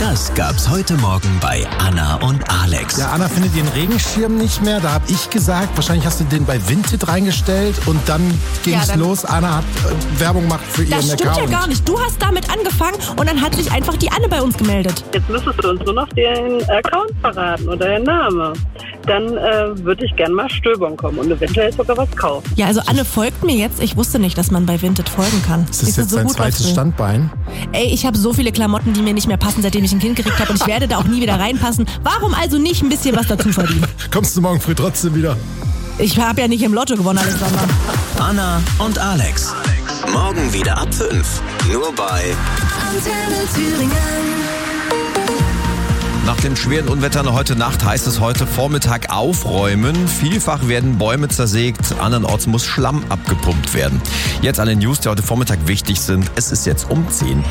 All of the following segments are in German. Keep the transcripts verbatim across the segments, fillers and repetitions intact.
Das gab's heute Morgen bei Anna und Alex. Ja, Anna findet ihren Regenschirm nicht mehr. Da habe ich gesagt, wahrscheinlich hast du den bei Vinted reingestellt und dann ging's ja, los. Anna hat äh, Werbung gemacht für ihren Account. Das stimmt ja gar nicht. Du hast damit angefangen und dann hat sich einfach die Anne bei uns gemeldet. Jetzt müsstest du uns nur noch den Account verraten oder den Namen. Dann äh, würde ich gerne mal stöbern kommen und eventuell sogar was kaufen. Ja, also Anne folgt mir jetzt. Ich wusste nicht, dass man bei Vinted folgen kann. Ist das ist jetzt so dein gut, zweites Standbein? Ey, ich habe so viele Klamotten, die mir nicht mehr passen, seitdem ich ein Kind gekriegt habe und ich werde da auch nie wieder reinpassen. Warum also nicht ein bisschen was dazu verdienen? Kommst du morgen früh trotzdem wieder? Ich habe ja nicht im Lotto gewonnen, Alexander. Anna und Alex. Morgen wieder ab fünf. Nur bei Antenne Thüringen. Nach den schweren Unwettern heute Nacht heißt es heute Vormittag aufräumen. Vielfach werden Bäume zersägt, andernorts muss Schlamm abgepumpt werden. Jetzt alle News, die heute Vormittag wichtig sind. Es ist jetzt um zehn.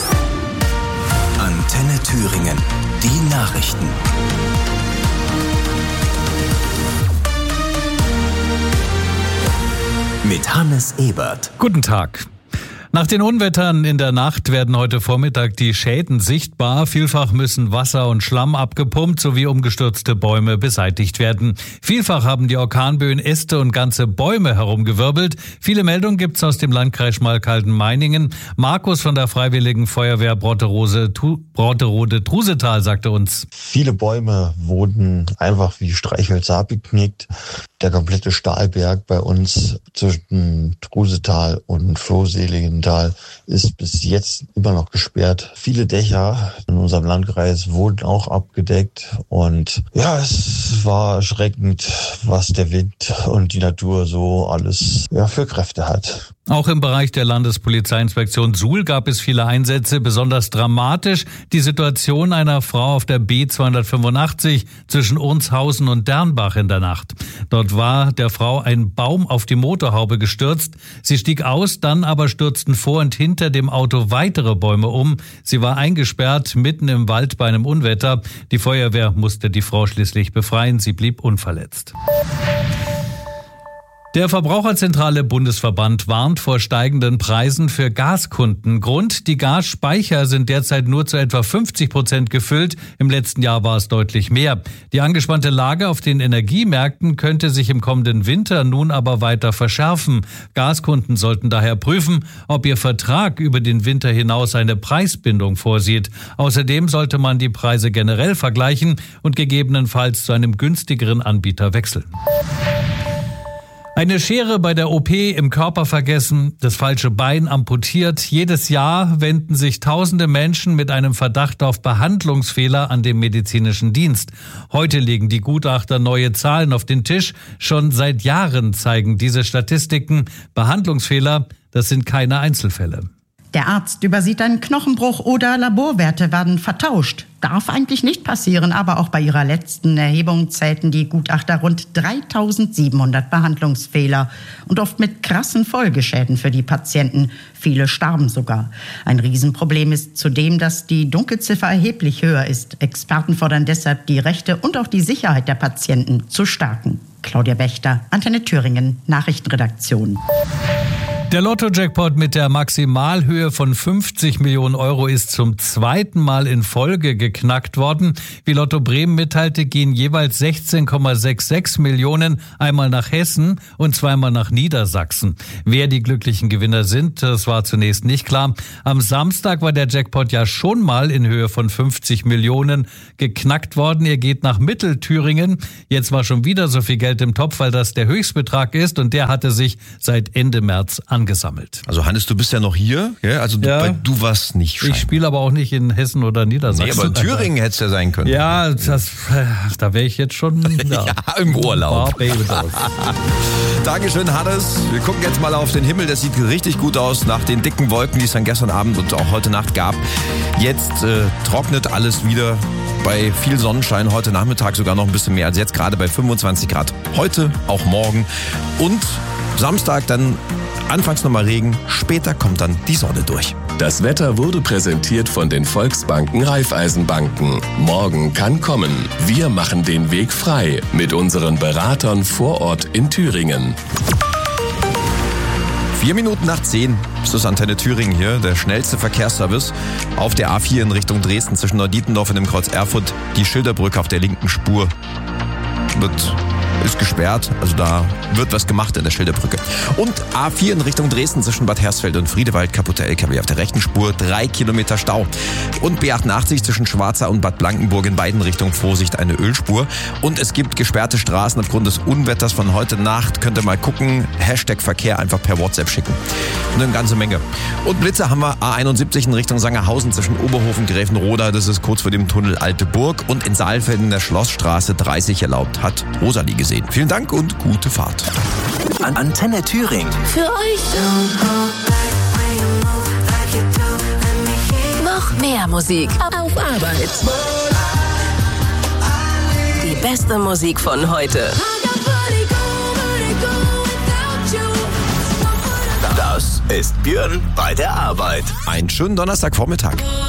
Antenne Thüringen. Die Nachrichten. Mit Hannes Ebert. Guten Tag. Nach den Unwettern in der Nacht werden heute Vormittag die Schäden sichtbar. Vielfach müssen Wasser und Schlamm abgepumpt sowie umgestürzte Bäume beseitigt werden. Vielfach haben die Orkanböen Äste und ganze Bäume herumgewirbelt. Viele Meldungen gibt's aus dem Landkreis Schmalkalden-Meiningen. Markus von der Freiwilligen Feuerwehr Brotterode-Trusetal sagte uns: Viele Bäume wurden einfach wie Streichhölzer abgeknickt. Der komplette Stahlberg bei uns zwischen Trusetal und Flohseligental ist bis jetzt immer noch gesperrt. Viele Dächer in unserem Landkreis wurden auch abgedeckt und ja, es war erschreckend, was der Wind und die Natur so alles ja, für Kräfte hat. Auch im Bereich der Landespolizeiinspektion Suhl gab es viele Einsätze. Besonders dramatisch die Situation einer Frau auf der B zweihundertfünfundachtzig zwischen Unshausen und Dernbach in der Nacht. Dort war der Frau ein Baum auf die Motorhaube gestürzt. Sie stieg aus, dann aber stürzten vor und hinter dem Auto weitere Bäume um. Sie war eingesperrt mitten im Wald bei einem Unwetter. Die Feuerwehr musste die Frau schließlich befreien. Sie blieb unverletzt. Der Verbraucherzentrale Bundesverband warnt vor steigenden Preisen für Gaskunden. Grund: die Gasspeicher sind derzeit nur zu etwa fünfzig Prozent gefüllt. Im letzten Jahr war es deutlich mehr. Die angespannte Lage auf den Energiemärkten könnte sich im kommenden Winter nun aber weiter verschärfen. Gaskunden sollten daher prüfen, ob ihr Vertrag über den Winter hinaus eine Preisbindung vorsieht. Außerdem sollte man die Preise generell vergleichen und gegebenenfalls zu einem günstigeren Anbieter wechseln. Eine Schere bei der O P im Körper vergessen, das falsche Bein amputiert. Jedes Jahr wenden sich tausende Menschen mit einem Verdacht auf Behandlungsfehler an den medizinischen Dienst. Heute legen die Gutachter neue Zahlen auf den Tisch. Schon seit Jahren zeigen diese Statistiken Behandlungsfehler, das sind keine Einzelfälle. Der Arzt übersieht einen Knochenbruch oder Laborwerte werden vertauscht. Darf eigentlich nicht passieren, aber auch bei ihrer letzten Erhebung zählten die Gutachter rund dreitausendsiebenhundert Behandlungsfehler und oft mit krassen Folgeschäden für die Patienten. Viele starben sogar. Ein Riesenproblem ist zudem, dass die Dunkelziffer erheblich höher ist. Experten fordern deshalb, die Rechte und auch die Sicherheit der Patienten zu stärken. Claudia Wächter, Antenne Thüringen, Nachrichtenredaktion. Der Lotto-Jackpot mit der Maximalhöhe von fünfzig Millionen Euro ist zum zweiten Mal in Folge geknackt worden. Wie Lotto Bremen mitteilte, gehen jeweils sechzehn Komma sechsundsechzig Millionen einmal nach Hessen und zweimal nach Niedersachsen. Wer die glücklichen Gewinner sind, das war zunächst nicht klar. Am Samstag war der Jackpot ja schon mal in Höhe von fünfzig Millionen geknackt worden. Er geht nach Mittelthüringen. Jetzt war schon wieder so viel Geld im Topf, weil das der Höchstbetrag ist und der hatte sich seit Ende März angesammelt. Also Hannes, du bist ja noch hier, ja? Also du, ja. du warst nicht scheinbar. Ich spiele aber auch nicht in Hessen oder Niedersachsen. Nee, aber in Thüringen hätte es ja sein können. Ja, das, da wäre ich jetzt schon ja, ja, im Urlaub. Barbados. Dankeschön, Hannes. Wir gucken jetzt mal auf den Himmel. Das sieht richtig gut aus nach den dicken Wolken, die es dann gestern Abend und auch heute Nacht gab. Jetzt äh, trocknet alles wieder. Bei viel Sonnenschein, heute Nachmittag sogar noch ein bisschen mehr als jetzt, gerade bei fünfundzwanzig Grad. Heute, auch morgen und Samstag dann anfangs nochmal Regen, später kommt dann die Sonne durch. Das Wetter wurde präsentiert von den Volksbanken Raiffeisenbanken. Morgen kann kommen. Wir machen den Weg frei mit unseren Beratern vor Ort in Thüringen. Vier Minuten nach zehn ist das Antenne Thüringen hier, der schnellste Verkehrsservice auf der A vier in Richtung Dresden zwischen Neudietendorf und dem Kreuz Erfurt. Die Schilderbrücke auf der linken Spur wird, ist gesperrt, also da wird was gemacht in der Schilderbrücke. Und A vier in Richtung Dresden zwischen Bad Hersfeld und Friedewald, kaputter L K W auf der rechten Spur, drei Kilometer Stau. Und B achtundachtzig zwischen Schwarza und Bad Blankenburg in beiden Richtungen, Vorsicht, eine Ölspur. Und es gibt gesperrte Straßen aufgrund des Unwetters von heute Nacht. Könnt ihr mal gucken, Hashtag Verkehr einfach per WhatsApp schicken. Und eine ganze Menge. Und Blitze haben wir A einundsiebzig in Richtung Sangerhausen zwischen Oberhof und Gräfenroda, das ist kurz vor dem Tunnel Alte Burg. Und in Saalfeld in der Schlossstraße dreißig erlaubt, hat Rosalie gesehen. Vielen Dank und gute Fahrt. An Antenne Thüringen. Für euch. Noch mehr Musik auf Arbeit. Die beste Musik von heute. Das ist Björn bei der Arbeit. Einen schönen Donnerstagvormittag.